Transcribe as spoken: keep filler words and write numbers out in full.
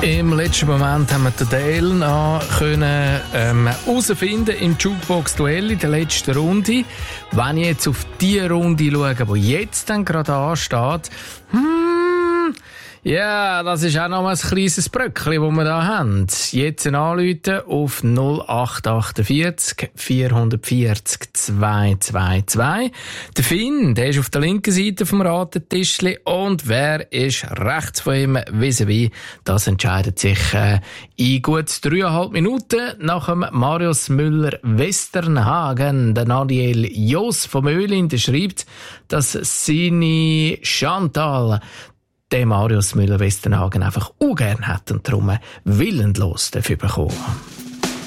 Im letzten Moment haben wir den Dale noch können, ähm, herausfinden im Jukebox-Duell in der letzten Runde. Wenn ich jetzt auf die Runde schaue, die jetzt dann gerade ansteht, hmm, ja, das ist auch noch ein kleines Bröckchen, das wir da haben. Jetzt anrufen auf null acht achtundvierzig vierhundertvierzig zweihundertzweiundzwanzig. Der Finn, der ist auf der linken Seite vom Ratentischli und wer ist rechts von ihm vis-à-vis, das entscheidet sich äh, in gut dreieinhalb Minuten nach dem Marius Müller-Westernhagen. Der Nadiel Jos vom Öhlin, der schreibt, dass seine Chantal den Marius Müller-Westernhagen einfach ungern hat und darum willenlos dafür bekommen.